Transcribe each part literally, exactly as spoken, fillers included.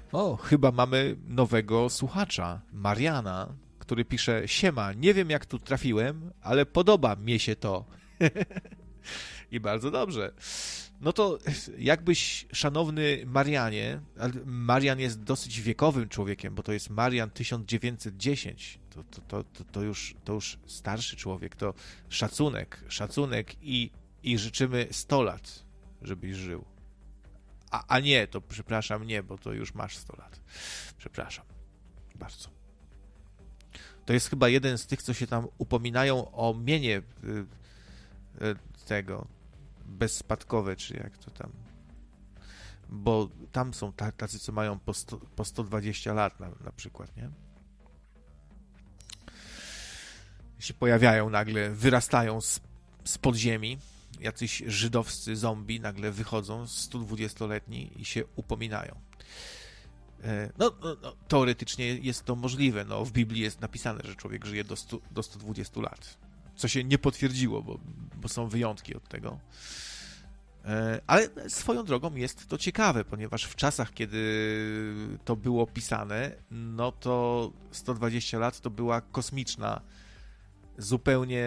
O, chyba mamy nowego słuchacza, Mariana, który pisze: siema, nie wiem jak tu trafiłem, ale podoba mi się to. I bardzo dobrze. No to jakbyś, szanowny Marianie, Marian jest dosyć wiekowym człowiekiem, bo to jest Marian tysiąc dziewięćset dziesięć, to, to, to, to, to, już, to już starszy człowiek, to szacunek, szacunek i, i życzymy sto lat, żebyś żył. A, a nie, to przepraszam, nie, bo to już masz sto lat. Przepraszam bardzo. To jest chyba jeden z tych, co się tam upominają o mienie y, y, tego bezspadkowe, czy jak to tam. Bo tam są tacy, co mają po, sto, po sto dwadzieścia lat na, na przykład, nie? Się pojawiają nagle, wyrastają z, z podziemi, jacyś żydowscy zombie nagle wychodzą, sto dwudziestoletni, i się upominają. No, no, no, teoretycznie jest to możliwe. No, w Biblii jest napisane, że człowiek żyje do, stu, do stu dwudziestu lat. Co się nie potwierdziło, bo, bo są wyjątki od tego. Ale swoją drogą jest to ciekawe, ponieważ w czasach, kiedy to było pisane, no to sto dwadzieścia lat to była kosmiczna, zupełnie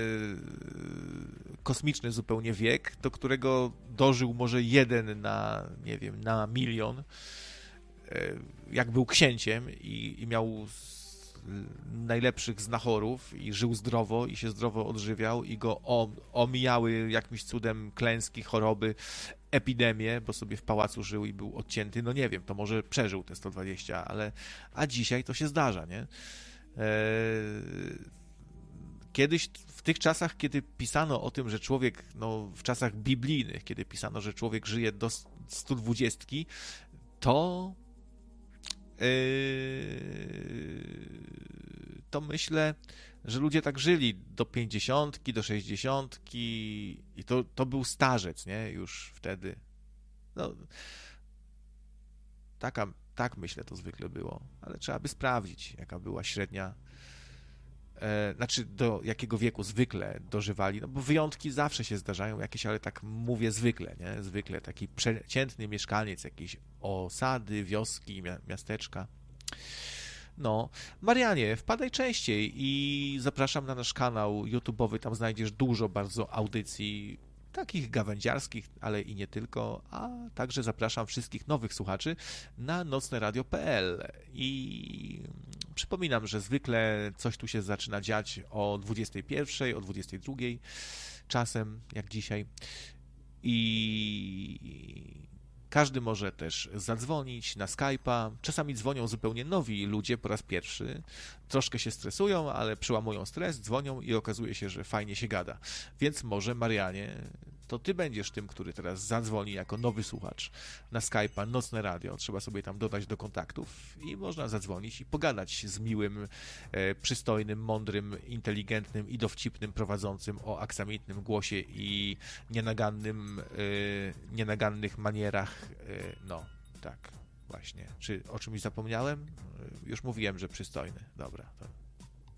kosmiczny zupełnie wiek, do którego dożył może jeden na, nie wiem, na milion, jak był księciem i, i miał najlepszych znachorów i żył zdrowo i się zdrowo odżywiał i go omijały jakimś cudem klęski, choroby, epidemie, bo sobie w pałacu żył i był odcięty, no nie wiem, to może przeżył te sto dwadzieścia, ale a dzisiaj to się zdarza, nie? Kiedyś w tych czasach, kiedy pisano o tym, że człowiek, no w czasach biblijnych, kiedy pisano, że człowiek żyje do stu dwudziestki, to to myślę, że ludzie tak żyli do pięćdziesiątki, do sześćdziesiątki i to, to był starzec, nie? Już wtedy. No, taka, tak myślę to zwykle było, ale trzeba by sprawdzić, jaka była średnia, e, znaczy do jakiego wieku zwykle dożywali, no bo wyjątki zawsze się zdarzają jakieś, ale tak mówię zwykle, nie? Zwykle taki przeciętny mieszkaniec jakiejś osady, wioski, miasteczka. No, Marianie, wpadaj częściej i zapraszam na nasz kanał YouTube'owy, tam znajdziesz dużo bardzo audycji, takich gawędziarskich, ale i nie tylko, a także zapraszam wszystkich nowych słuchaczy na nocne radio kropka pe el i przypominam, że zwykle coś tu się zaczyna dziać o dwudziestej pierwszej, o dwudziestej drugiej czasem, jak dzisiaj, i każdy może też zadzwonić na Skype'a. Czasami dzwonią zupełnie nowi ludzie po raz pierwszy. Troszkę się stresują, ale przełamują stres, dzwonią i okazuje się, że fajnie się gada. Więc może, Marianie, to ty będziesz tym, który teraz zadzwoni jako nowy słuchacz na Skype'a Nocne Radio. Trzeba sobie tam dodać do kontaktów i można zadzwonić i pogadać z miłym, e, przystojnym, mądrym, inteligentnym i dowcipnym prowadzącym o aksamitnym głosie i nienagannym, e, nienagannych manierach. E, no, tak, właśnie. Czy o czymś zapomniałem? Już mówiłem, że przystojny. Dobra, to